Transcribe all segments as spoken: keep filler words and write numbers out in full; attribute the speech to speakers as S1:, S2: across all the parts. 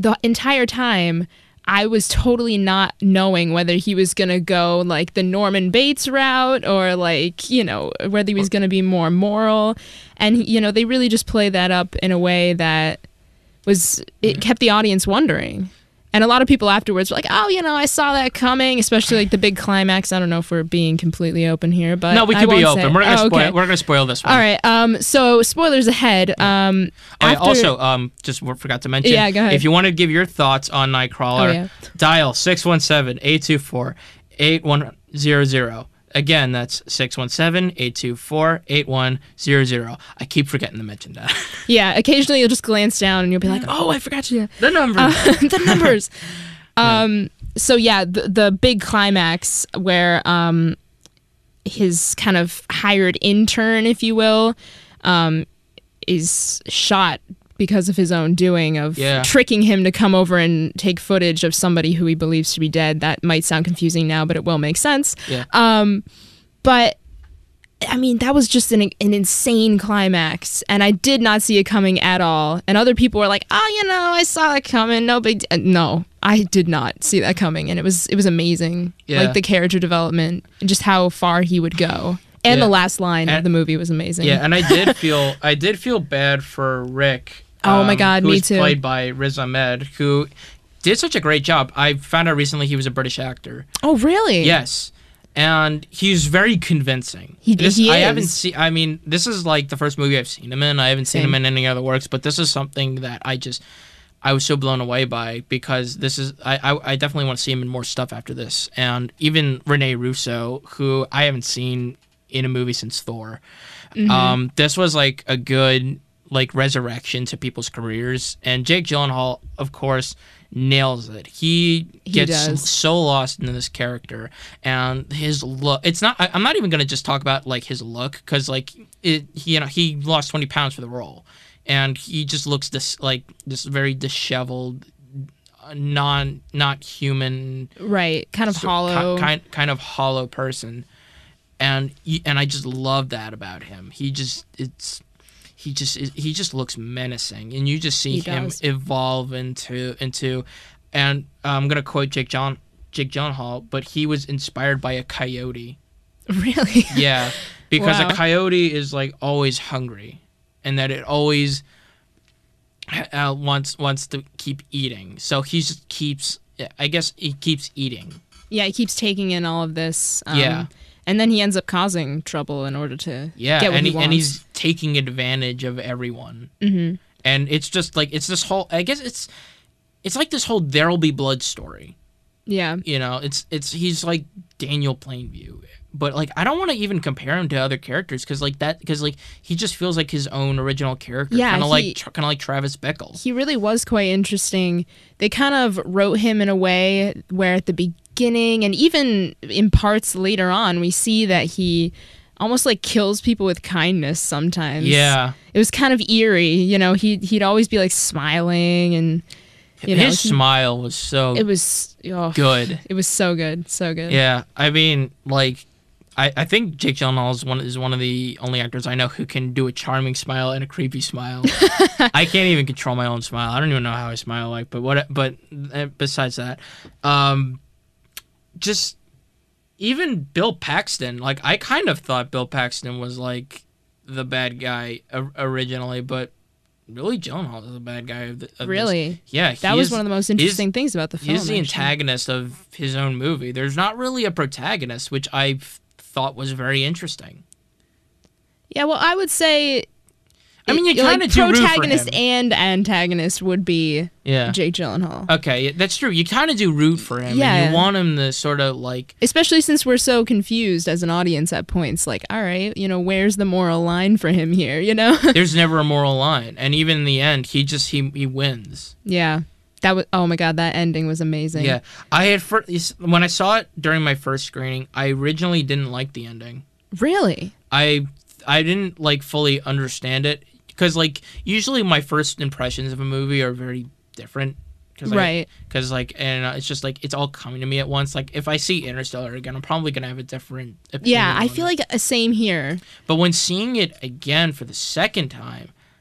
S1: the entire time, I was totally not knowing whether he was going to go like the Norman Bates route or like, you know, whether he was going to be more moral. And, you know, they really just play that up in a way that was, it kept the audience wondering. And a lot of people afterwards were like, oh, you know, I saw that coming, especially like the big climax. I don't know if we're being completely open here, but
S2: no, we could
S1: I
S2: be
S1: won't
S2: open.
S1: say.
S2: We're going to
S1: oh,
S2: spoil.
S1: okay.
S2: We're going to spoil this one.
S1: All right. Um. So spoilers ahead. Um.
S2: Oh, yeah,
S1: after-
S2: also, um, just forgot to mention.
S1: Yeah, go ahead.
S2: If you want to give your thoughts on Nightcrawler,
S1: Oh, yeah.
S2: dial six one seven, eight two four, eight one zero zero. Again, that's six one seven, eight two four, eight one zero zero. I keep forgetting to mention that.
S1: Yeah. Occasionally, you'll just glance down and you'll be like, oh, I forgot you.
S2: The number.
S1: Uh, the numbers. Um, so yeah, the, the big climax where um, his kind of hired intern, if you will, um, is shot because of his own doing of
S2: Yeah.
S1: tricking him to come over and take footage of somebody who he believes to be dead. That might sound confusing now, but it will make sense.
S2: Yeah.
S1: Um, but I mean, that was just an, an insane climax, and I did not see it coming at all. And other people were like, "Oh, you know, I saw it coming. No big." D-. No, I did not see that coming, and it was it was amazing.
S2: Yeah.
S1: Like the character development, and just how far he would go, and
S2: Yeah.
S1: the last line
S2: And-
S1: of the movie was amazing.
S2: Yeah, and I did feel I did feel bad for Rick.
S1: Oh my
S2: um,
S1: God,
S2: who
S1: me
S2: was
S1: too.
S2: Played by Riz Ahmed, who did such a great job. I found out recently he was a British actor.
S1: Oh, really?
S2: Yes, and he's very convincing.
S1: He-
S2: this,
S1: he
S2: I
S1: is.
S2: haven't seen. I mean, this is like the first movie I've seen him in. I haven't seen
S1: Same.
S2: him in any other works, but this is something that I just I was so blown away by because this is I I, I definitely want to see him in more stuff after this. And even Rene Russo, who I haven't seen in a movie since Thor.
S1: Mm-hmm.
S2: Um, this was like a good like resurrection to people's careers, and Jake Gyllenhaal, of course, nails it. He
S1: He
S2: gets
S1: does.
S2: so lost in this character, and his look. It's not. I, I'm not even gonna just talk about like his look because like it. You know, he lost twenty pounds for the role, and he just looks this like this very disheveled, uh, non not human,
S1: Right. Kind of
S2: so-
S1: hollow.
S2: ki- kind kind of hollow person, and y- and I just love that about him. He just it's he just he just looks menacing, and you just see
S1: He
S2: him
S1: does.
S2: evolve into into, and I'm gonna quote Jake John Jake Gyllenhaal, but he was inspired by a coyote.
S1: Really?
S2: Yeah, because
S1: Wow.
S2: a coyote is like always hungry, and that it always uh, wants wants to keep eating. So he just keeps. I guess he keeps eating.
S1: Yeah. He keeps taking in all of this. Um,
S2: Yeah.
S1: And then he ends up causing trouble in order to
S2: Yeah,
S1: get what
S2: and
S1: he,
S2: he,
S1: wants.
S2: and he's taking advantage of everyone.
S1: Mhm.
S2: And it's just like it's this whole. I guess it's it's like this whole There'll Be Blood story.
S1: Yeah.
S2: You know, it's it's he's like Daniel Plainview, but like I don't want to even compare him to other characters because like that because like he just feels like his own original character.
S1: Yeah,
S2: kind of
S1: he-
S2: like kind of like Travis Bickle.
S1: He really was quite interesting. They kind of wrote him in a way where at the beginning and even in parts later on, we see that he almost like kills people with kindness sometimes.
S2: Yeah,
S1: It was kind of eerie, you know, he, he'd always be like smiling and, you know,
S2: his
S1: he-
S2: smile was so
S1: it was oh,
S2: good.
S1: It was so good. So good.
S2: Yeah, I mean, like, I, I think Jake Gyllenhaal is one is one of the only actors I know who can do a charming smile and a creepy smile. I can't even control my own smile. I don't even know how I smile like. But what? But uh, besides that, um, just even Bill Paxton. Like, I kind of thought Bill Paxton was like the bad guy o- originally, but really Gyllenhaal is the bad guy of, the, of
S1: Really?
S2: This. Yeah,
S1: That
S2: he
S1: was
S2: is-
S1: one of the most interesting things about the film.
S2: He's the
S1: actually.
S2: antagonist of his own movie. There's not really a protagonist, which I thought was very interesting.
S1: Yeah, well, I would say.
S2: I mean, you
S1: it-
S2: kinda
S1: like,
S2: do root for
S1: protagonist
S2: him.
S1: and antagonist would be
S2: Yeah.
S1: Jake Gyllenhaal.
S2: Okay, yeah, that's true. You kind of do root for him.
S1: Yeah.
S2: And you want him to sort of like.
S1: Especially since we're so confused as an audience at points. Like, all right, you know, where's the moral line for him here? You know?
S2: There's never a moral line, and even in the end, he just he he wins.
S1: Yeah, that was. Oh my god, that ending was amazing.
S2: Yeah, I had first when I saw it during my first screening. I originally didn't like the ending.
S1: Really?
S2: I I didn't like fully understand it because like usually my first impressions of a movie are very different. Cause
S1: Right.
S2: Because like and uh, it's just like it's all coming to me at once. Like if I see Interstellar again, I'm probably gonna have a different opinion.
S1: Yeah, I
S2: on
S1: feel
S2: it.
S1: like a same here.
S2: But when seeing it again for the second time,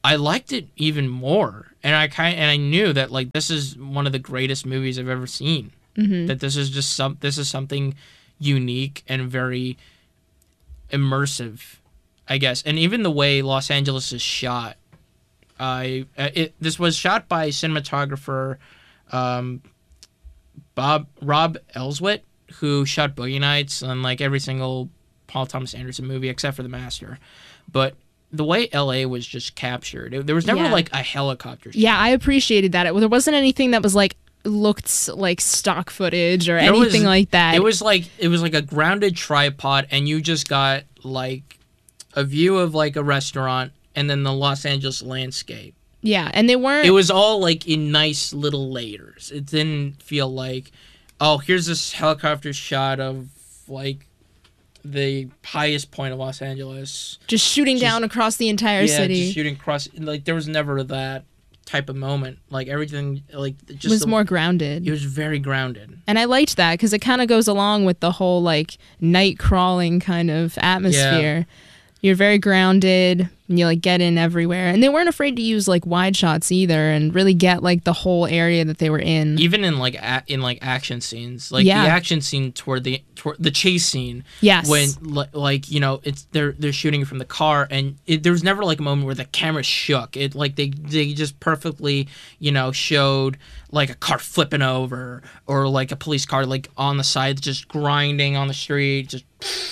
S2: I liked it even more, and I kind and I knew that like this is one of the greatest movies I've ever seen.
S1: Mm-hmm.
S2: That this is just some this is something unique and very immersive, I guess. And even the way Los Angeles is shot, I uh, it this was shot by cinematographer um, Bob Rob Elswit, who shot Boogie Nights and like every single Paul Thomas Anderson movie except for The Master. But the way L A was just captured, it, there was never
S1: Yeah.
S2: like a helicopter shot.
S1: Yeah, I appreciated that. It, there wasn't anything that was like looked like stock footage or
S2: There was-
S1: anything like that.
S2: It was like it was like a grounded tripod, and you just got like a view of like a restaurant, and then the Los Angeles landscape.
S1: yeah, and they weren't.
S2: It was all like in nice little layers. It didn't feel like, oh, here's this helicopter shot of like the highest point of Los Angeles.
S1: just shooting
S2: just-
S1: down across the entire
S2: yeah,
S1: city.
S2: just shooting across. Like there was never that type of moment. Like everything, like just
S1: It was
S2: the-
S1: more grounded.
S2: It was very grounded.
S1: And I liked that because it kind of goes along with the whole like night crawling kind of atmosphere. You're very grounded and you like get in everywhere. And they weren't afraid to use like wide shots either and really get like the whole area that they were in.
S2: Even in like a- in like action scenes, like
S1: Yeah.
S2: the action scene toward the toward the chase scene,
S1: Yes.
S2: when li- like you know it's they're they're shooting from the car, and it, there was never like a moment where the camera shook. It like they they just perfectly you know showed like a car flipping over or like a police car like on the side just grinding on the street, just.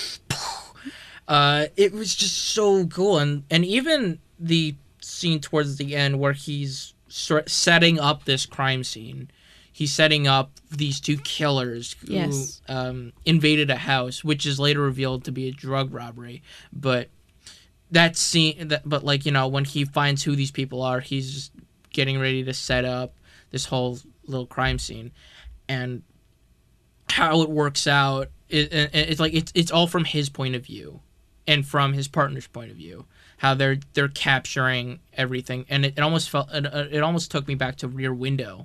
S2: Uh, it was just so cool, and and even the scene towards the end where he's sort setting up this crime scene, he's setting up these two killers who
S1: Yes.
S2: um, invaded a house, which is later revealed to be a drug robbery. But that scene, that but like you know when he finds who these people are, he's just getting ready to set up this whole little crime scene, and how it works out. It, it, it's like it's it's all from his point of view. And from his partner's point of view, how they're they're capturing everything, and it, it almost felt it, it almost took me back to Rear Window.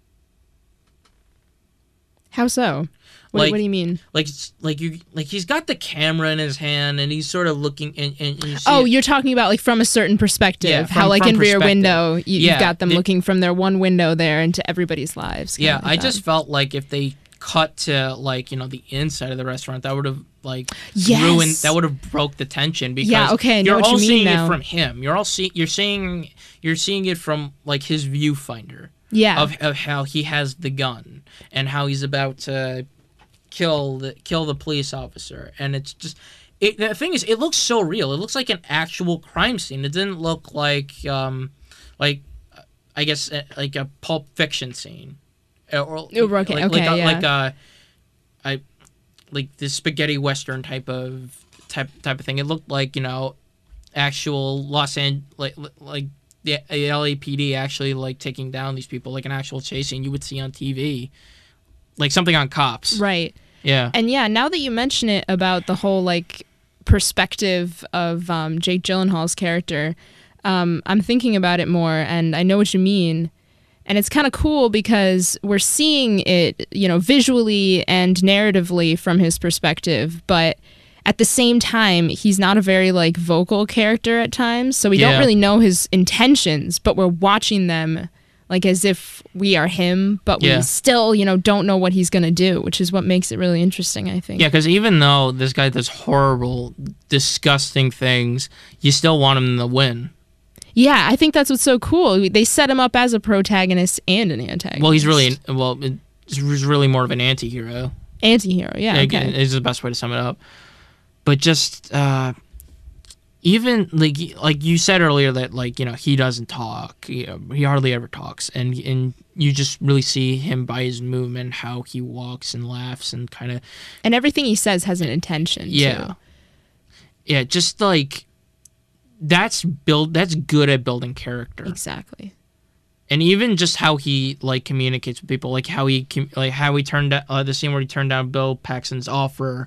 S1: How so? What,
S2: Like-
S1: what do you mean?
S2: Like it's- like you like he's got the camera in his hand, and he's sort of looking and, and, and you see
S1: Oh,
S2: it-
S1: you're talking about like from a certain perspective.
S2: Yeah,
S1: how
S2: from-
S1: like
S2: from
S1: in Rear
S2: perspective.
S1: Window, you,
S2: Yeah,
S1: you've got them
S2: it-
S1: looking from their one window there into everybody's lives. kind
S2: yeah.
S1: of
S2: I
S1: like
S2: just
S1: that.
S2: felt like if they cut to like you know the inside of the restaurant, that would have like
S1: Yes.
S2: ruined that would have broke the tension because
S1: Yeah, okay, I know
S2: you're
S1: what
S2: all
S1: you mean
S2: seeing
S1: now.
S2: it from him. You're all see you're seeing you're seeing it from like his viewfinder.
S1: Yeah.
S2: Of, of how he has the gun and how he's about to kill the kill the police officer, and it's just it, the thing is it looks so real. It looks like an actual crime scene. It didn't look like um like I guess uh, like a Pulp Fiction scene Uh, or
S1: Oh, okay,
S2: like,
S1: okay,
S2: like a,
S1: yeah.
S2: like a I like the spaghetti western type of type type of thing. It looked like you know actual Los Angeles like like the L A P D actually like taking down these people, like an actual chase scene you would see on T V, like something on Cops.
S1: Right.
S2: Yeah.
S1: And yeah, now that you mention it about the whole like perspective of um, Jake Gyllenhaal's character, um, I'm thinking about it more, and I know what you mean. And it's kind of cool because we're seeing it, you know, visually and narratively from his perspective, but at the same time, he's not a very like vocal character at times, so we
S2: Yeah.
S1: don't really know his intentions, but we're watching them like as if we are him, but
S2: Yeah.
S1: we still, you know, don't know what he's going to do, which is what makes it really interesting, I think.
S2: Yeah, because even though this guy does horrible, disgusting things, you still want him to win.
S1: Yeah, I think that's what's so cool. They set him up as a protagonist and an antagonist.
S2: Well, he's really well, he's really more of an anti-hero.
S1: anti-hero. Yeah,
S2: Again,
S1: okay.
S2: is the best way to sum it up. But just uh, even like like you said earlier that like you know he doesn't talk. He, he hardly ever talks, and and you just really see him by his movement, how he walks and laughs and kind of
S1: And everything he says has an intention.
S2: yeah,
S1: Too.
S2: yeah. Just like that's build that's good at building character.
S1: Exactly.
S2: And even just how he like communicates with people, like how he com- like how he turned down uh, the scene where he turned down Bill Paxton's offer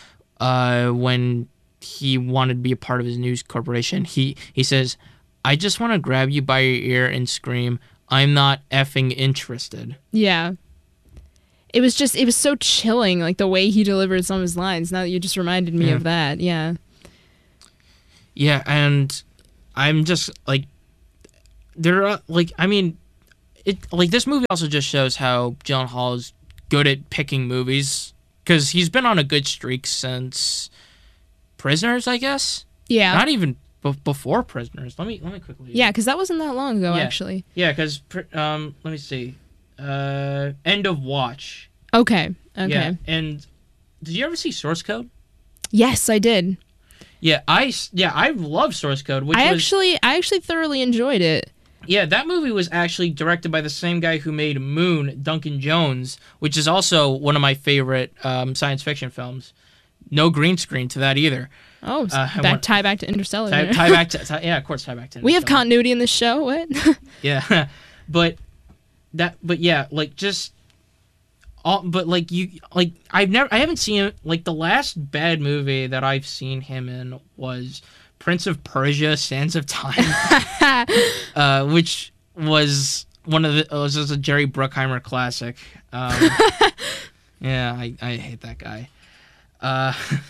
S2: uh, when he wanted to be a part of his news corporation. He he says, "I just want to grab you by your ear and scream, 'I'm not effing interested.'"
S1: Yeah. It was just, it was so chilling, like the way he delivered some of his lines. Now that you just reminded me
S2: Yeah.
S1: of that. Yeah.
S2: Yeah, and I'm just like there are like I mean, it like this movie also just shows how Gyllenhaal is good at picking movies because he's been on a good streak since Prisoners, I guess.
S1: Yeah.
S2: Not even b- before Prisoners. Let me let me quickly.
S1: Yeah, because that wasn't that long ago,
S2: Yeah.
S1: actually.
S2: Yeah, because um, let me see. Uh, End of Watch.
S1: Okay. Okay.
S2: Yeah, and did you ever see Source Code?
S1: Yes, I did.
S2: Yeah, I s- yeah I love Source Code. Which
S1: I
S2: was,
S1: actually, I actually thoroughly enjoyed it.
S2: Yeah, that movie was actually directed by the same guy who made Moon, Duncan Jones, which is also one of my favorite um, science fiction films. No green screen to that either.
S1: Oh,
S2: Uh, I
S1: back
S2: want-
S1: tie back to Interstellar.
S2: Tie,
S1: there.
S2: tie back to tie, yeah, of course, tie back to.
S1: we have
S2: Interstellar.
S1: continuity in this show. What?
S2: Yeah, but that, but yeah, like just all, but like you, like I've never, I haven't seen like the last bad movie that I've seen him in was Prince of Persia: Sands of Time, uh, which was one of the, it was just a Jerry Bruckheimer classic. Um, yeah, I, I hate that guy. Uh,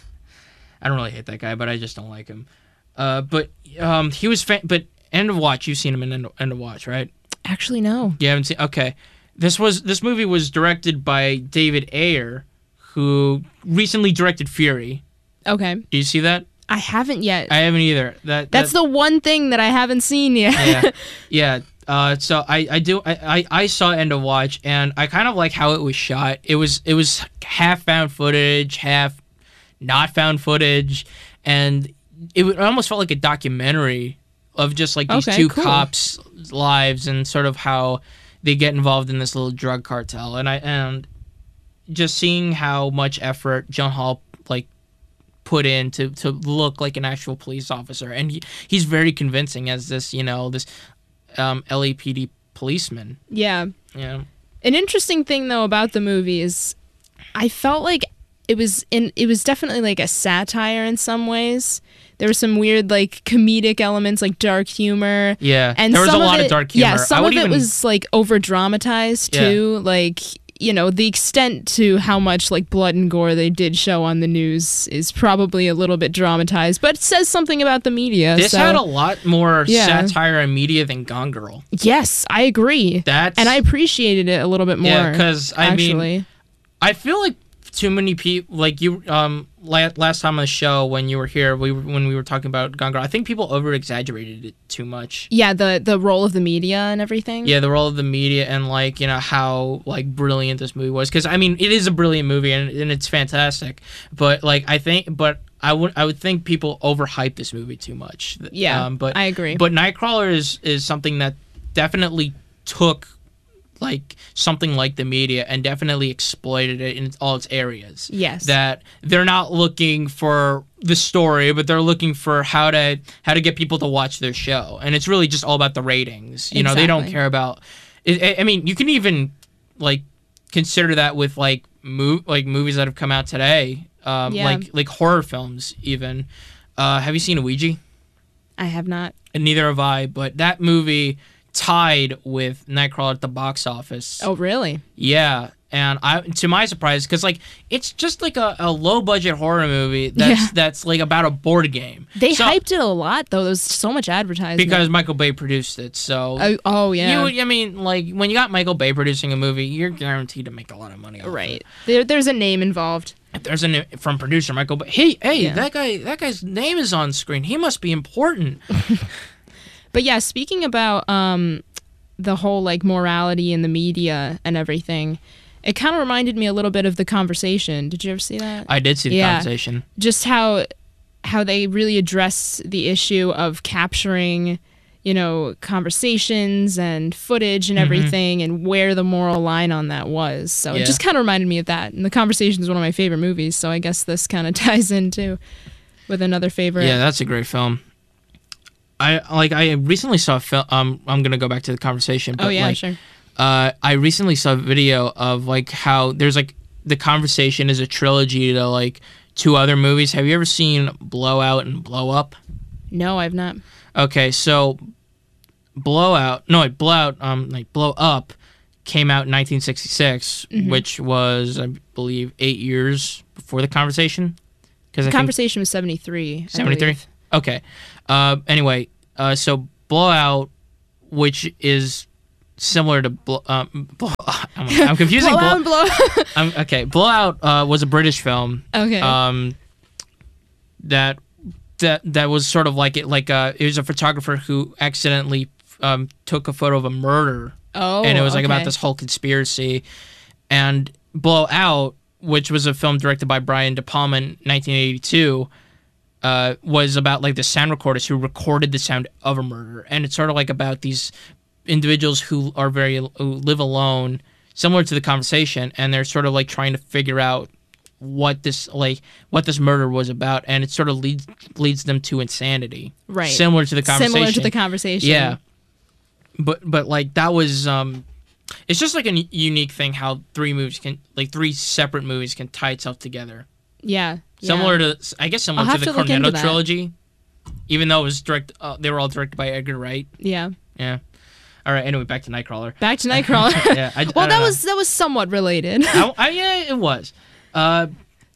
S2: I don't really hate that guy, but I just don't like him. Uh, but um, he was, fa- but End of Watch, you've seen him in End of, End of Watch, right?
S1: Actually, no.
S2: You haven't seen? Okay, this was this movie was directed by David Ayer, who recently directed Fury.
S1: Okay.
S2: Do you see that?
S1: I haven't yet.
S2: I haven't either. That
S1: That's
S2: that,
S1: the one thing that I haven't seen yet.
S2: yeah, yeah. Uh, so I, I do I, I, I saw End of Watch, and I kind of like how it was shot. It was it was half found footage, half not found footage, and it, it almost felt like a documentary of just like these
S1: Okay,
S2: two
S1: cool.
S2: cops' lives and sort of how they get involved in this little drug cartel. And I and just seeing how much effort John Hall like put in to, to look like an actual police officer, and he, he's very convincing as this you know this um, L A P D policeman.
S1: Yeah.
S2: Yeah.
S1: An interesting thing though about the movie is I felt like it was in it was definitely like a satire in some ways. There were some weird like comedic elements like dark humor.
S2: Yeah.
S1: And
S2: there was a
S1: some
S2: lot
S1: of,
S2: of
S1: it,
S2: dark humor.
S1: Yeah,
S2: I
S1: some
S2: would
S1: of it
S2: even-
S1: was like over dramatized
S2: Yeah.
S1: too. Like, you know, the extent to how much like blood and gore they did show on the news is probably a little bit dramatized, but it says something about the media.
S2: This
S1: so.
S2: had a lot more
S1: Yeah.
S2: satire and media than Gone Girl.
S1: Yes, I agree.
S2: That's
S1: And I appreciated it a little bit more.
S2: yeah, because I
S1: actually.
S2: mean, I feel like too many people like you. Um, la- last time on the show when you were here, we were, when we were talking about Gone Girl, I think people over exaggerated it too much.
S1: Yeah, the the role of the media and everything.
S2: Yeah, the role of the media and like you know how like brilliant this movie was, because I mean it is a brilliant movie and, and it's fantastic, but like I think, but I would I would think people overhype this movie too much.
S1: Yeah,
S2: um, but
S1: I agree.
S2: But Nightcrawler is is something that definitely took like something like the media and definitely exploited it in all its areas.
S1: Yes.
S2: That they're not looking for the story, but they're looking for how to how to get people to watch their show, and it's really just all about the ratings. You know, they don't
S1: Exactly.
S2: care about. I I mean, you can even like consider that with like move like movies that have come out today, um,
S1: Yeah.
S2: like like horror films. Even uh, have you seen Ouija?
S1: I have not.
S2: And neither have I. But that movie tied with Nightcrawler at the box office.
S1: Oh, really?
S2: Yeah, and I, to my surprise, because like it's just like a, a low budget horror movie that's
S1: Yeah.
S2: that's like about a board game.
S1: They
S2: So-
S1: hyped it a lot, though. There was so much advertising.
S2: because Michael Bay produced it. So
S1: Oh, oh yeah.
S2: you, I mean, like when you got Michael Bay producing a movie, you're guaranteed to make a lot of money. off
S1: right.
S2: it.
S1: There, there's a name involved.
S2: If there's a n- from producer Michael Bay, hey, hey,
S1: Yeah.
S2: that guy, that guy's name is on screen. He must be important.
S1: But yeah, speaking about um, the whole like morality in the media and everything, it kind of reminded me a little bit of The Conversation. Did you ever see that?
S2: I did see the
S1: Yeah.
S2: conversation.
S1: Just how how they really address the issue of capturing, you know, conversations and footage and
S2: Mhm.
S1: everything, and where the moral line on that was. So
S2: Yeah.
S1: it just kind of reminded me of that. And The Conversation is one of my favorite movies, so I guess this kind of ties in too with another favorite.
S2: Yeah, that's a great film. I like. I recently saw a film. Um, I'm gonna go back to the conversation. But
S1: Oh yeah,
S2: like,
S1: sure.
S2: Uh, I recently saw a video of like how there's like the conversation is a trilogy to like two other movies. Have you ever seen Blowout and Blow Up?
S1: No, I've not.
S2: Okay, so Blowout, no, wait, Blowout, um, like Blow Up, came out in nineteen sixty-six,
S1: Mhm.
S2: which was I believe eight years before the conversation. Because
S1: The
S2: I think
S1: Conversation was seventy-three. I
S2: seventy-three.
S1: believe.
S2: Okay. Uh, anyway, uh, so Blowout which is similar to Blow, um, blow, I'm, I'm confusing.
S1: blow
S2: blow,
S1: out and blow.
S2: I'm, okay, Blowout uh, was a British film.
S1: Okay.
S2: Um, that that that was sort of like it. Like uh, it was a photographer who accidentally um, took a photo of a murder.
S1: Oh.
S2: And it was like
S1: okay.
S2: about this whole conspiracy. And Blowout, which was a film directed by Brian De Palma in nineteen eighty-two. Uh, was about like the sound recorders who recorded the sound of a murder, and it's sort of like about these individuals who are very who live alone, similar to The Conversation, and they're sort of like trying to figure out what this like what this murder was about, and it sort of leads leads them to insanity,
S1: right?
S2: Similar to The Conversation.
S1: Similar to The Conversation,
S2: yeah. But but like that was um, it's just like a n- unique thing how three movies can like three separate movies can tie itself together.
S1: Yeah.
S2: Similar
S1: yeah.
S2: to, I guess, similar
S1: I'll
S2: to
S1: have
S2: the
S1: to look into
S2: Cornetto
S1: that.
S2: trilogy, even though it was direct, uh, they were all directed by Edgar Wright.
S1: Yeah.
S2: Yeah. All right. Anyway, back to Nightcrawler.
S1: Back to Nightcrawler.
S2: yeah. I,
S1: well,
S2: I
S1: that
S2: know.
S1: was that was somewhat related.
S2: I, I, yeah, it was. Uh,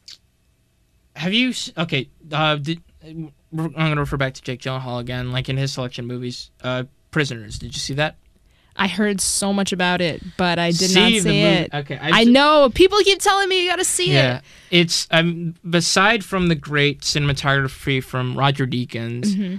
S2: have you? s- Okay. Uh, did, I'm gonna refer back to Jake Gyllenhaal again, like in his selection movies. Uh, Prisoners. Did you see that?
S1: I heard so much about it, but I did
S2: See
S1: not
S2: the
S1: see
S2: movie-
S1: it.
S2: Okay.
S1: I know people keep telling me you got to see
S2: Yeah,
S1: it.
S2: it's um beside from the great cinematography from Roger Deakins,
S1: Mm-hmm.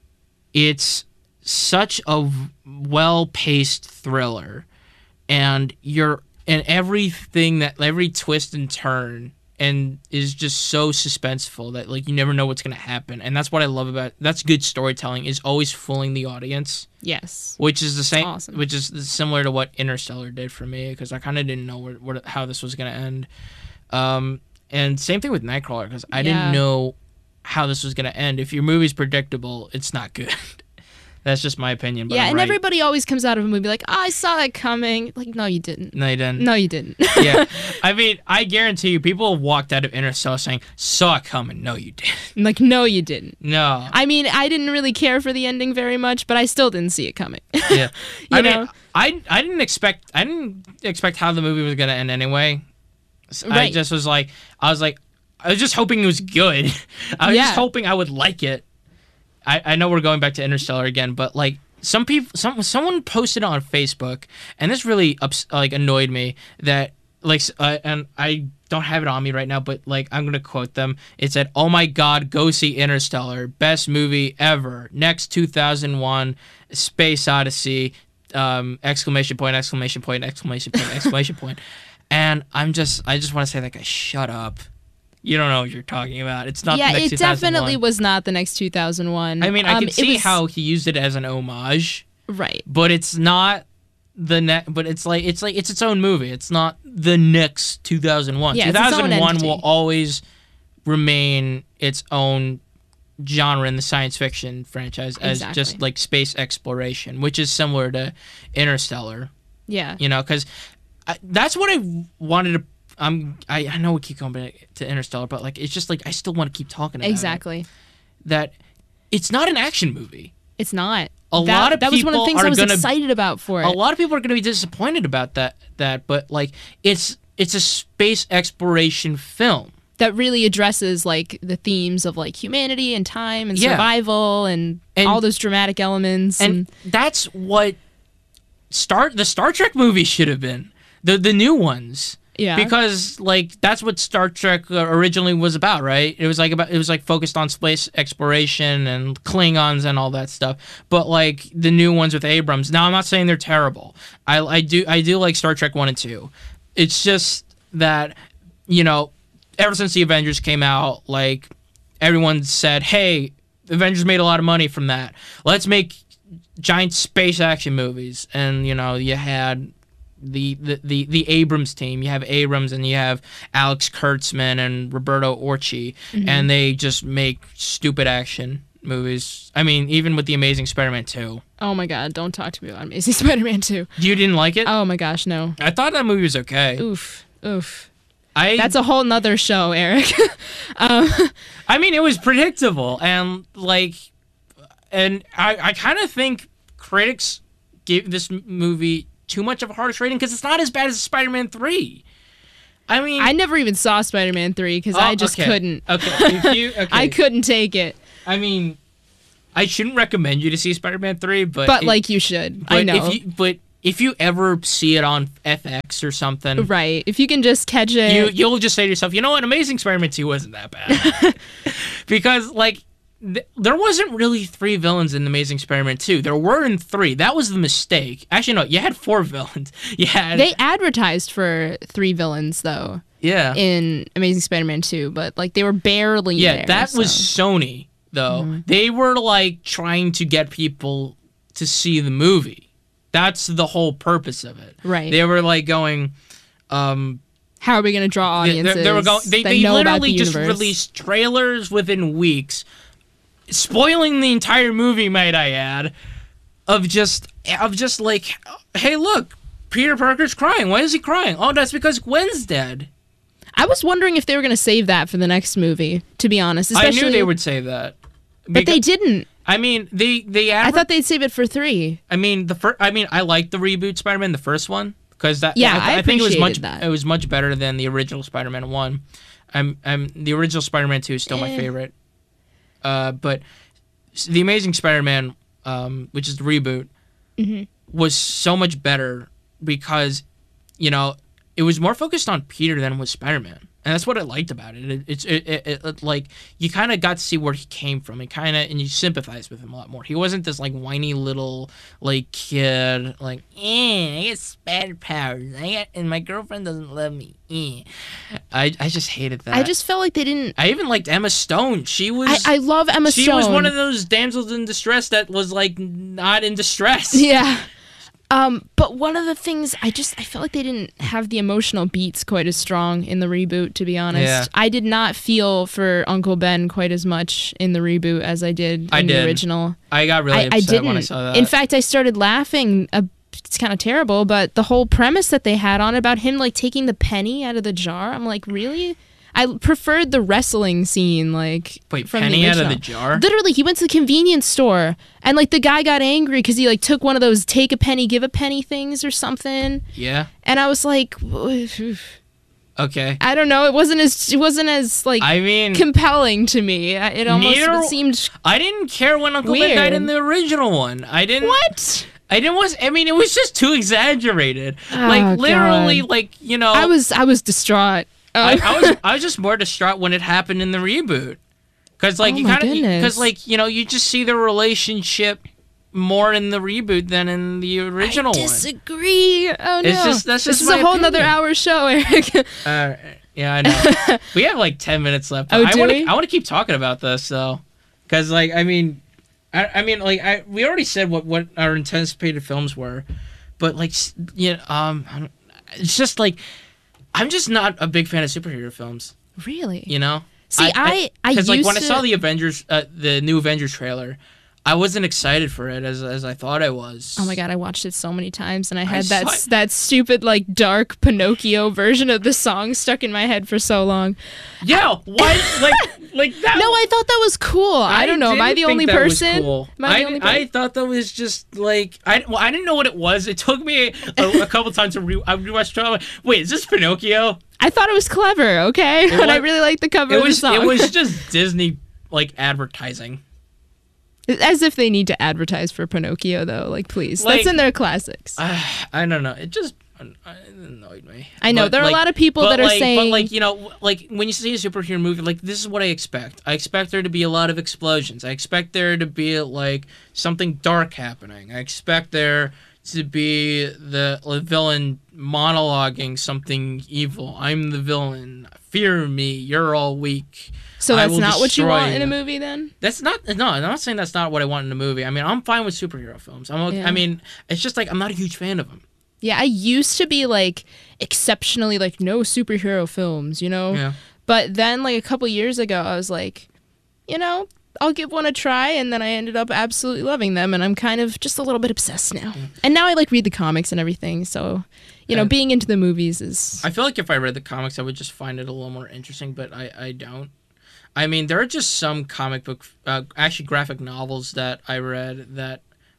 S2: it's such a v- well-paced thriller, and you're and everything that every twist and turn and is just so suspenseful that like you never know what's gonna happen, and that's what I love about that's good storytelling is always fooling the audience.
S1: Yes.
S2: Which is the same,
S1: Awesome.
S2: which is similar to what Interstellar did for me, because I kind of didn't know where, where, how this was going to end. Um, and same thing with Nightcrawler, because I
S1: Yeah.
S2: didn't know how this was going to end. If your movie's predictable, it's not good. That's just my opinion. But
S1: Yeah,
S2: I'm
S1: and
S2: right.
S1: everybody always comes out of a movie like, oh, I saw that coming. Like, no, you didn't.
S2: No, you didn't.
S1: No, you didn't.
S2: Yeah. I mean, I guarantee you, people walked out of Interstellar saying, saw it coming. No, you didn't.
S1: Like, no, you didn't.
S2: No.
S1: I mean, I didn't really care for the ending very much, but I still didn't see it coming.
S2: Yeah.
S1: You
S2: I
S1: know?
S2: mean, I, I didn't expect I didn't expect how the movie was going to end anyway. I
S1: Right.
S2: just was like, I was like, I was just hoping it was good. I was
S1: Yeah.
S2: just hoping I would like it. I, I know we're going back to Interstellar again, but like some people, some someone posted on Facebook, and this really ups, like annoyed me that like, uh, and I don't have it on me right now, but like I'm gonna quote them. It said, "Oh my God, go see Interstellar, best movie ever. Next two thousand one, Space Odyssey." Um, exclamation point! Exclamation point! Exclamation point! Exclamation point! And I'm just, I just want to say, like, shut up. You don't know what you're talking about. It's not.
S1: yeah,
S2: the next
S1: it
S2: two thousand one.
S1: definitely was not the next two thousand one.
S2: I mean, I
S1: um,
S2: can
S1: it
S2: see
S1: was-
S2: how he used it as an homage,
S1: Right.
S2: but it's not the next. But it's like it's like it's its own movie. It's not the next two thousand one.
S1: Yeah, it's its own
S2: two thousand one
S1: entity.
S2: will always remain its own genre in the science fiction franchise as
S1: Exactly.
S2: just like space exploration, which is similar to Interstellar.
S1: Yeah.
S2: You know, because that's what I wanted to. I'm. I, I know we keep going back to Interstellar, but like it's just like I still want to keep talking about it.
S1: Exactly.
S2: That it's not an action movie.
S1: It's not.
S2: A
S1: that,
S2: lot of
S1: that was one of the
S2: people
S1: things
S2: are
S1: I was
S2: gonna-
S1: excited about for it.
S2: A lot of people are going to be disappointed about that. That, but like it's it's a space exploration film.
S1: that really addresses like the themes of like humanity and time and
S2: Yeah.
S1: survival and,
S2: And-
S1: all those dramatic elements. And,
S2: And that's what Star the Star Trek movies should have been. The the new ones.
S1: yeah.
S2: Because like that's what Star Trek uh, originally was about, right? It was like about it was like focused on space exploration and Klingons and all that stuff. But like the new ones with Abrams. Now I'm not saying they're terrible. I I do I do like Star Trek one and two. It's just that, you know, ever since the Avengers came out, like everyone said, "Hey, the Avengers made a lot of money from that. Let's make giant space action movies." And you know, you had the the the, the Abrams team. You have Abrams and you have Alex Kurtzman and Roberto Orci, and they just make stupid action movies. I mean, even with the Amazing Spider-Man two.
S1: oh my god, don't talk to me about Amazing Spider-Man two.
S2: You didn't like it?
S1: Oh my gosh, no.
S2: I thought that movie was okay.
S1: Oof. Oof.
S2: I
S1: That's a whole nother show, Eric. um,
S2: I mean, it was predictable, and like, and I, I kind of think critics give this m- movie too much of a harsh rating because it's not as bad as Spider-Man three. I mean,
S1: I never even saw Spider-Man three because
S2: oh,
S1: I just
S2: okay.
S1: couldn't.
S2: Okay, if you, okay.
S1: I couldn't take it.
S2: I mean, I shouldn't recommend you to see Spider-Man three, but
S1: But
S2: it-
S1: like you should.
S2: but
S1: I know.
S2: If you, but if you ever see it on F X or something,
S1: Right. If you can just catch it.
S2: you you'll just say to yourself, you know what, Amazing Spider-Man two wasn't that bad, because like th- there wasn't really three villains in Amazing Spider-Man two. There were in three. That was the mistake. Actually, no, you had four villains. You had
S1: They advertised for three villains though
S2: yeah
S1: in Amazing Spider-Man two, but like they were barely
S2: yeah
S1: there,
S2: that was
S1: so.
S2: Sony though. They were like trying to get people to see the movie. That's the whole purpose of it.
S1: Right.
S2: They were like going. Um,
S1: How are we going to draw
S2: They,
S1: audiences
S2: they, they were going. They,
S1: that
S2: they
S1: know about
S2: literally
S1: the
S2: just
S1: universe?
S2: released trailers within weeks, spoiling the entire movie. Might I add, of just of just like, hey, look, Peter Parker's crying. Why is he crying? Oh, that's because Gwen's dead.
S1: I was wondering if they were going to save that for the next movie, to be honest. Especially,
S2: I knew they would say that,
S1: but they
S2: Beca-
S1: didn't.
S2: I mean, they they.
S1: I
S2: Adver-
S1: thought they'd save it for three.
S2: I mean, the first. I mean, I liked the reboot Spider-Man, the first one, because that.
S1: Yeah,
S2: I,
S1: I
S2: think it was much.
S1: appreciated that.
S2: It was much better than the original Spider-Man one. I'm. I'm. The original Spider-Man two is still my
S1: Eh.
S2: favorite. Uh, but s- the Amazing Spider-Man, um, which is the reboot,
S1: Mhm.
S2: was so much better because, you know, it was more focused on Peter than was Spider-Man. And that's what I liked about it. it it's it, it, it, it like you kind of got to see where he came from, and kind of and you sympathize with him a lot more. He wasn't this like whiny little like kid, like eh, I get spider powers, I got, and my girlfriend doesn't love me. Eh. I I just hated that.
S1: I just felt like they didn't.
S2: I even liked Emma Stone. She was
S1: I, I love Emma
S2: she
S1: Stone.
S2: was one of those damsels in distress that was like not in distress.
S1: Yeah. Um, but one of the things I just I felt like they didn't have the emotional beats quite as strong in the reboot, to be honest.
S2: Yeah.
S1: I did not feel for Uncle Ben quite as much in the reboot as I did in
S2: I
S1: the
S2: did.
S1: original.
S2: I got really
S1: I,
S2: upset
S1: I didn't.
S2: when I saw that.
S1: In fact, I started laughing. Uh, it's kind of terrible, but the whole premise that they had on it about him like taking the penny out of the jar, I'm like, really? I preferred the wrestling scene, like
S2: Wait,
S1: from
S2: penny
S1: the
S2: out of
S1: original.
S2: the jar?
S1: Literally, he went to the convenience store and like the guy got angry because he like took one of those take a penny, give a penny things or something,
S2: Yeah.
S1: and I was like,
S2: Okay.
S1: I don't know, it wasn't as it wasn't as like
S2: I mean,
S1: compelling to me. I- It almost
S2: Neither-
S1: seemed
S2: I didn't care when Uncle Ben died
S1: Weird.
S2: in the original one. I didn't.
S1: what?
S2: I didn't. Was I mean, it was just too exaggerated.
S1: Oh,
S2: like literally,
S1: God.
S2: like you know.
S1: I was I was distraught.
S2: I,
S1: Uh,
S2: I was. I was just more distraught when it happened in the reboot, because like
S1: Oh
S2: you
S1: my
S2: kind of,
S1: goodness.
S2: because like you know, you just see the relationship more in the reboot than in the original
S1: I
S2: one.
S1: disagree. Oh no,
S2: It's just- that's
S1: this
S2: just
S1: is
S2: my
S1: a whole nother
S2: opinion.
S1: hour show, Eric.
S2: Uh, yeah, I know. We have like ten minutes left.
S1: Oh,
S2: I
S1: do
S2: want
S1: we?
S2: to. I want to keep talking about this though, because like I mean, I, I mean like I we already said what what our anticipated films were, but like s- you know, um, I don't- it's just like I'm just not a big fan of superhero films.
S1: Really?
S2: You know.
S1: See, I I,
S2: because like
S1: used
S2: when I
S1: to,
S2: saw the Avengers, uh, the new Avengers trailer, I wasn't excited for it as as I thought I was.
S1: Oh my god, I watched it so many times, and I had
S2: saw
S1: that
S2: it.
S1: that stupid like dark Pinocchio version of the song stuck in my head for so long.
S2: Yeah, why like like that?
S1: No, I thought that was cool. I, don't know. Am I
S2: didn't
S1: the
S2: think
S1: only
S2: that was
S1: person?
S2: cool.
S1: Am I
S2: I,
S1: the only
S2: I
S1: person?
S2: thought that was just like I well I didn't know what it was. It took me a, a couple times to re I rewatched it. I'm like, wait, is this Pinocchio?
S1: I thought it was clever. Okay, but I
S2: was-
S1: really liked the cover
S2: It
S1: of
S2: was
S1: the song.
S2: it was just Disney like advertising.
S1: As if they need to advertise for Pinocchio, though. Like, please,
S2: Like-
S1: that's in their classics.
S2: Uh, I don't know. It just it annoyed me.
S1: I know
S2: But,
S1: there are
S2: like-
S1: a lot of people
S2: but
S1: that are
S2: like,
S1: saying,
S2: but like you know, like when you see a superhero movie, like this is what I expect. I expect there to be a lot of explosions. I expect there to be like something dark happening. I expect there to be the villain monologuing something evil. I'm the villain. Fear me. You're all weak.
S1: so
S2: I
S1: that's
S2: will
S1: not what you
S2: destroy
S1: want in a
S2: you.
S1: movie, then.
S2: That's not no. I'm not saying that's not what I want in a movie. I mean, I'm fine with superhero films. I'm. okay-
S1: Yeah.
S2: I mean, it's just like I'm not a huge fan of them.
S1: Yeah, I used to be like exceptionally like no superhero films, you know.
S2: Yeah.
S1: But then like a couple years ago, I was like, you know, I'll give one a try, and then I ended up absolutely loving them, and I'm kind of just a little bit obsessed now. And now I like read the comics and everything, so you know,
S2: Yeah.
S1: being into the movies is
S2: I feel like if I read the comics, I would just find it a little more interesting, but I, I don't. I mean, there are just some comic book, uh, actually graphic novels that I read that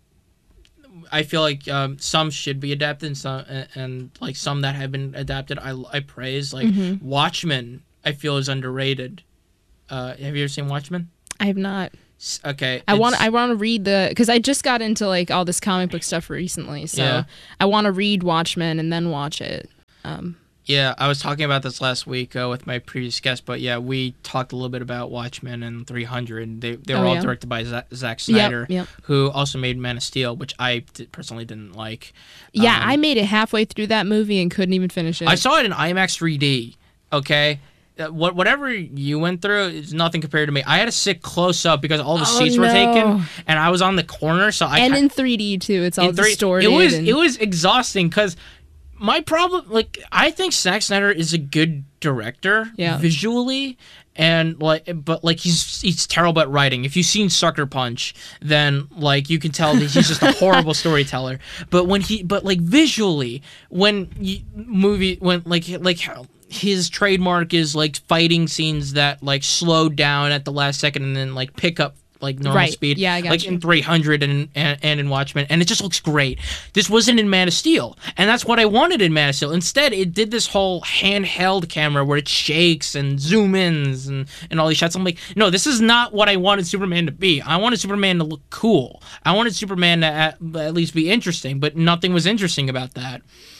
S2: I feel like um, some should be adapted, and, some, and, and like some that have been adapted, I, I praise. Like Watchmen, I feel is underrated. Uh, have you ever seen Watchmen?
S1: I have not.
S2: S- Okay.
S1: I want
S2: it's-
S1: I want to read the because I just got into like all this comic book stuff recently, so
S2: Yeah.
S1: I want to read Watchmen and then watch it. Um,
S2: Yeah, I was talking about this last week uh, with my previous guest, but yeah, we talked a little bit about Watchmen and three hundred. They they were
S1: Oh,
S2: all
S1: yeah.
S2: directed by Zack, Zack
S1: Yep,
S2: Snyder,
S1: yep.
S2: who also made Man of Steel, which I d- personally didn't like.
S1: Yeah,
S2: Um,
S1: I made it halfway through that movie and couldn't even finish it.
S2: I saw it in IMAX three D. Okay, uh, what whatever you went through is nothing compared to me. I had to sit close up because all the
S1: Oh,
S2: seats were
S1: no.
S2: taken, and I was on the corner, so I
S1: and
S2: ki-
S1: in three D too. It's all
S2: in three-
S1: distorted.
S2: It was
S1: and-
S2: it was exhausting because my problem, like, I think Zack Snyder is a good director,
S1: Yeah.
S2: visually, and like, but like he's he's terrible at writing. If you've seen Sucker Punch, then like you can tell that he's just a horrible storyteller. But when he, but like visually, when you, movie when like like how his trademark is like fighting scenes that like slow down at the last second and then like pick up like normal
S1: Right.
S2: speed,
S1: Yeah, I got
S2: like
S1: you.
S2: in three hundred and, and and in Watchmen, and it just looks great. This wasn't in Man of Steel, and that's what I wanted in Man of Steel. Instead, it did this whole handheld camera where it shakes and zoom ins and and all these shots. I'm like, no, this is not what I wanted Superman to be. I wanted Superman to look cool. I wanted Superman to at, at least be interesting, but nothing was interesting about that.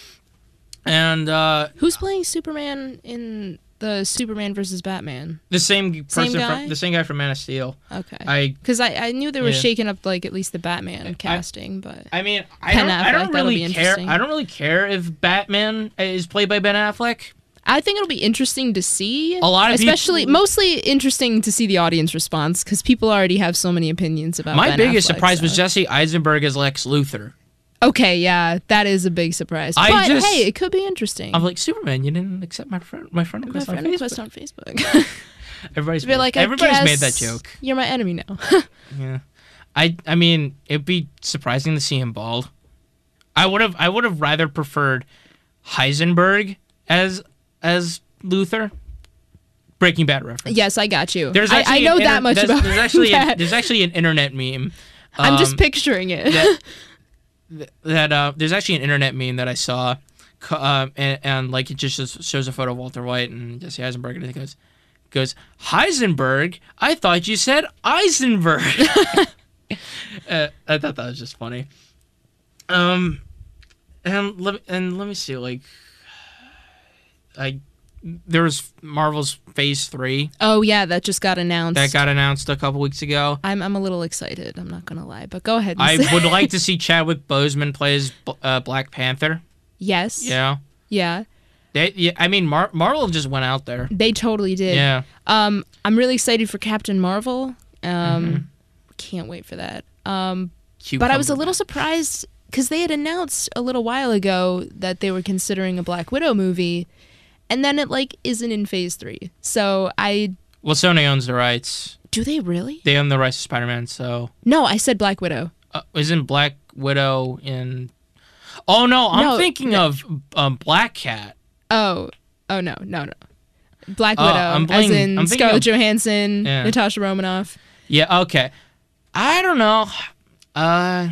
S2: And uh,
S1: Who's playing Superman in the Superman versus Batman?
S2: the same person,
S1: guy?
S2: from, the same guy from Man of Steel.
S1: Okay.
S2: I
S1: Because I, I knew they were
S2: Yeah.
S1: shaking up like at least the Batman casting, but
S2: I mean, I
S1: Ben
S2: don't, I don't
S1: Affleck, that'll
S2: really
S1: be
S2: care.
S1: interesting.
S2: I don't really care if Batman is played by Ben Affleck.
S1: I think it'll be interesting to see.
S2: A lot of
S1: especially
S2: people-
S1: mostly interesting to see the audience response because people already have so many opinions about.
S2: My
S1: Ben
S2: biggest
S1: Affleck,
S2: surprise was
S1: so.
S2: Jesse Eisenberg as Lex Luthor.
S1: Okay, yeah, that is a big surprise.
S2: I
S1: but
S2: just-
S1: hey, it could be interesting.
S2: I'm like, Superman, you didn't accept my friend my friend
S1: my
S2: request on
S1: friend
S2: Facebook.
S1: request on Facebook.
S2: Everybody's
S1: Be
S2: made,
S1: like, I
S2: everybody's made that
S1: guess
S2: joke.
S1: You're my enemy now.
S2: Yeah, I I mean, it'd be surprising to see him bald. I would have I would have rather preferred Heisenberg as as Luthor. Breaking Bad reference.
S1: Yes, I got you.
S2: There's
S1: I, I
S2: actually
S1: know
S2: an inter-
S1: that much
S2: there's,
S1: about
S2: there's actually a,
S1: that.
S2: there's actually an internet meme.
S1: I'm just
S2: um,
S1: picturing it.
S2: that that uh, there's actually an internet meme that I saw, co- um, and, and like it just shows- shows a photo of Walter White and Jesse Eisenberg, and it goes, goes Heisenberg. I thought you said Eisenberg. uh, I thought that was just funny. Um, and let and let me see, like, I there was Marvel's Phase Three
S1: Oh yeah, that just got announced.
S2: that got announced a couple weeks ago.
S1: I'm I'm a little excited. I'm not gonna lie, but go ahead. And
S2: I
S1: say-
S2: would like to see Chadwick Boseman play as uh, Black Panther.
S1: yes.
S2: Yeah.
S1: Yeah.
S2: They, yeah, I mean, Mar- Marvel just went out there.
S1: They totally did.
S2: Yeah.
S1: Um, I'm really excited for Captain Marvel. Um,
S2: Mm-hmm.
S1: can't wait for that. Um,
S2: Cute
S1: but I was a
S2: Cumberbatch.
S1: little surprised because they had announced a little while ago that they were considering a Black Widow movie, and then it like isn't in Phase Three. So I
S2: Well, Sony owns the rights.
S1: do they really?
S2: They own the rights to Spider-Man, so
S1: No, I said Black Widow.
S2: uh, isn't Black Widow in? Oh no, I'm
S1: No,
S2: thinking of um, Black Cat.
S1: Oh, oh no, no, no. Black
S2: Oh,
S1: Widow,
S2: I'm
S1: as
S2: bling-
S1: in
S2: I'm thinking
S1: Scarlett
S2: of-
S1: Johansson,
S2: Yeah.
S1: Natasha Romanoff.
S2: Yeah. Okay. I don't know. Uh,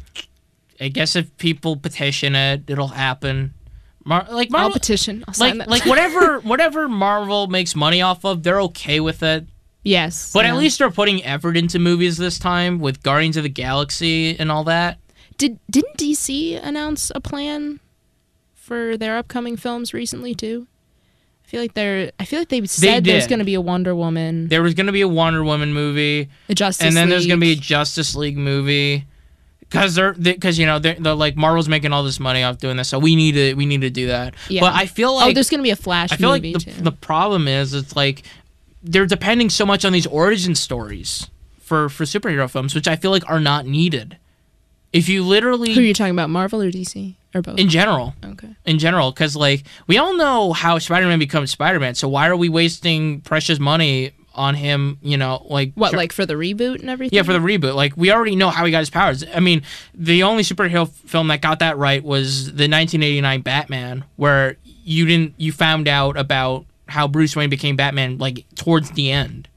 S2: I guess if people petition it, it'll happen. Mar- like
S1: I'll
S2: Marvel,
S1: petition. I'll sign
S2: like
S1: that.
S2: like whatever whatever Marvel makes money off of, they're okay with it.
S1: yes,
S2: But
S1: yeah.
S2: at least they're putting effort into movies this time with Guardians of the Galaxy and all that.
S1: Did didn't D C announce a plan for their upcoming films recently too? I feel like they're. I feel like they said there's
S2: did.
S1: going to be a Wonder Woman,
S2: There was going to be a Wonder Woman movie,
S1: a Justice
S2: and then there's going to be a
S1: League.
S2: Justice League movie. Because they're, because you know they're, they're like Marvel's making all this money off doing this, so we need to we need to do that.
S1: Yeah.
S2: But I feel
S1: oh,
S2: like
S1: there's going to be a Flash
S2: I feel like
S1: movie
S2: the,
S1: too.
S2: the problem is it's like they're depending so much on these origin stories for for superhero films, which I feel like are not needed. If you literally
S1: Who are you talking about, Marvel or D C or both?
S2: in general,
S1: okay.
S2: in general, because like we all know how Spider-Man becomes Spider-Man, so why are we wasting precious money on him? You know, like
S1: What,
S2: tr-
S1: like for the reboot and everything?
S2: yeah, for the reboot. Like we already know how he got his powers. I mean, the only superhero f- film that got that right was the nineteen eighty-nine Batman, where you didn't you found out about how Bruce Wayne became Batman like towards the end.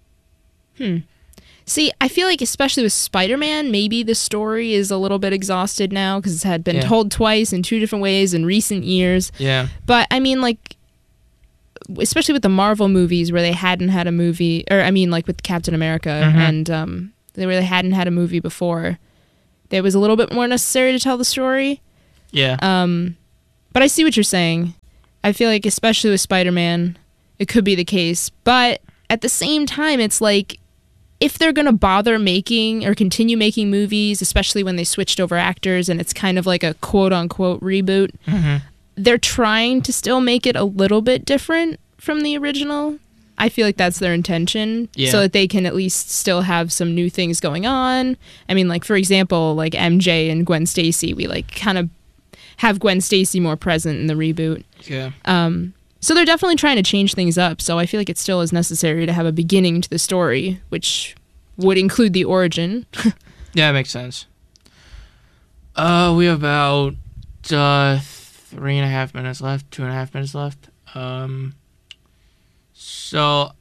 S1: See, I feel like especially with Spider-Man, maybe the story is a little bit exhausted now because it had been
S2: Yeah.
S1: told twice in two different ways in recent years.
S2: Yeah.
S1: But I mean, like, especially with the Marvel movies where they hadn't had a movie, or I mean, like with Captain America, mm-hmm. and um, they where they hadn't had a movie before, it was a little bit more necessary to tell the story.
S2: Yeah.
S1: Um, but I see what you're saying. I feel like, especially with Spider-Man, it could be the case. But at the same time, it's like, if they're going to bother making or continue making movies, especially when they switched over actors and it's kind of like a quote-unquote reboot,
S2: mm-hmm.
S1: they're trying to still make it a little bit different from the original. I feel like that's their intention,
S2: yeah.
S1: so that they can at least still have some new things going on. I mean, like, for example, like M J and Gwen Stacy, we like kind of have Gwen Stacy more present in the reboot.
S2: Yeah.
S1: Um, so they're definitely trying to change things up, so I feel like it still is necessary to have a beginning to the story, which would include the origin.
S2: Yeah, that makes sense. Uh, we have about uh, three and a half minutes left, two and a half minutes left. Um, so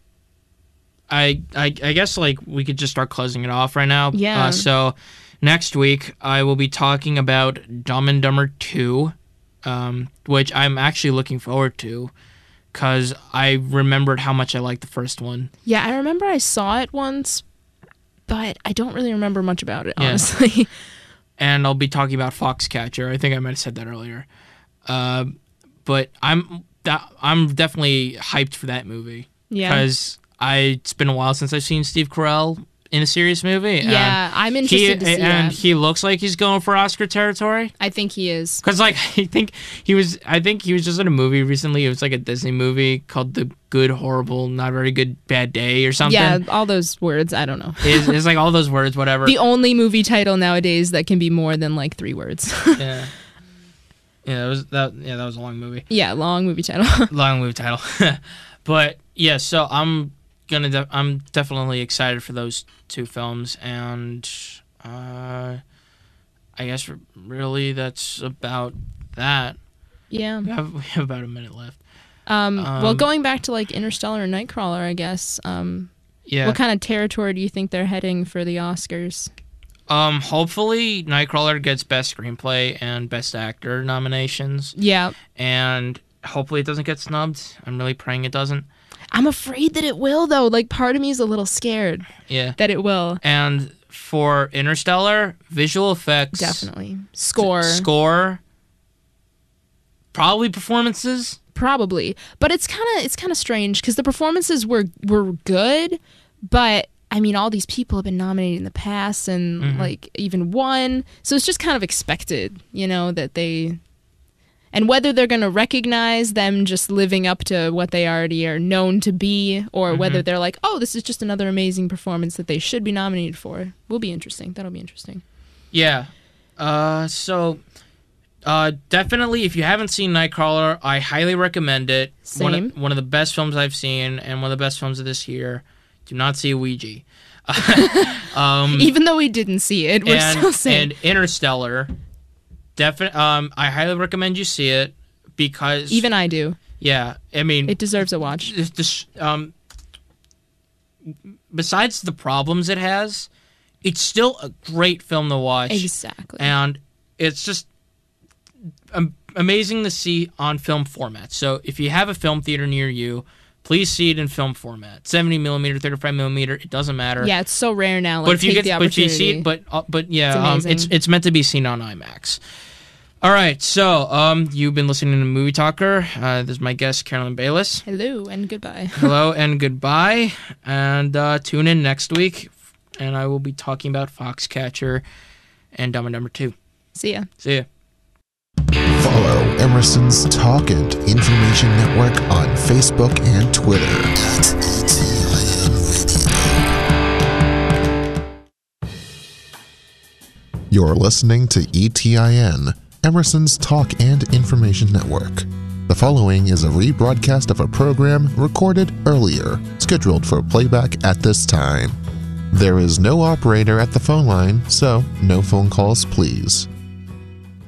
S2: I, I, I guess like we could just start closing it off right now.
S1: Yeah.
S2: Uh, so next week I will be talking about Dumb and Dumber two, um, which I'm actually looking forward to. Because I remembered how much I liked the first one.
S1: Yeah, I remember I saw it once, but I don't really remember much about it,
S2: Yeah.
S1: honestly.
S2: And I'll be talking about Foxcatcher. I think I might have said that earlier. Uh, but I'm that, I'm definitely hyped for that movie.
S1: Yeah.
S2: Because it's been a while since I've seen Steve Carell in a serious movie.
S1: Yeah, I'm interested
S2: he,
S1: to see
S2: And
S1: that.
S2: he looks like he's going for Oscar territory.
S1: I think he is.
S2: Because, like, I think he was I think he was just in a movie recently. It was, like, a Disney movie called The Good, Horrible, Not Very Good, Bad Day or something.
S1: Yeah, all those words. I don't know.
S2: It's, it's like all those words, whatever.
S1: The only movie title nowadays that can be more than, like, three words.
S2: Yeah. Yeah, that was, that, yeah, that was a long movie.
S1: Yeah, long movie title.
S2: Long movie title. But, yeah, so I'm... Gonna de- I'm definitely excited for those two films, and uh, I guess r- really that's about that.
S1: Yeah.
S2: We have, we have about a minute left.
S1: Um,
S2: Um,
S1: well, going back to like Interstellar and Nightcrawler, I guess. Um,
S2: Yeah.
S1: What kind of territory do you think they're heading for the Oscars?
S2: Um, hopefully Nightcrawler gets Best Screenplay and Best Actor nominations,
S1: Yeah.
S2: and hopefully it doesn't get snubbed. I'm really praying it doesn't.
S1: I'm afraid that it will, though. Like, part of me is a little scared
S2: Yeah.
S1: that it will.
S2: And for Interstellar, visual effects,
S1: Definitely. Score.
S2: score, probably performances.
S1: Probably. But it's kind of it's kind of strange because the performances were were good, but I mean, all these people have been nominated in the past and
S2: Mhm.
S1: like even won. So it's just kind of expected, you know, that they... And whether they're going to recognize them just living up to what they already are known to be, or
S2: Mhm.
S1: whether they're like, oh, this is just another amazing performance that they should be nominated for, will be interesting. That'll be interesting.
S2: Yeah. Uh, so, uh, definitely, if you haven't seen Nightcrawler, I highly recommend it. One
S1: Same.
S2: of, one of the best films I've seen, and one of the best films of this year. Do not see Ouija. um,
S1: Even though we didn't see it, we're
S2: and,
S1: still saying.
S2: and Interstellar. Definitely, um, I highly recommend you see it because
S1: Even I do.
S2: yeah, I mean,
S1: It deserves a watch.
S2: this, this, um, besides the problems it has, it's still a great film to watch.
S1: Exactly.
S2: And it's just um, amazing to see on film format. So if you have a film theater near you, please see it in film format. seventy millimeter, thirty-five millimeter, it doesn't matter.
S1: Yeah, it's so rare now. Like,
S2: but if you
S1: take
S2: get,
S1: the
S2: but if you
S1: opportunity.
S2: see it, but uh, but yeah,
S1: It's
S2: um,
S1: amazing.
S2: it's it's meant to be seen on IMAX. All right, so um, you've been listening to Movie Talker. Uh, this is my guest, Carolyn Bayless.
S1: Hello and goodbye.
S2: Hello and goodbye, and uh, tune in next week, and I will be talking about Foxcatcher and Dumb and Dumber two.
S1: See ya.
S2: See ya.
S3: Follow Emerson's Talk and Information Network on Facebook and Twitter. You're listening to E T I N, Emerson's Talk and Information Network. The following is a rebroadcast of a program recorded earlier, scheduled for playback at this time. There is no operator at the phone line, so no phone calls, please.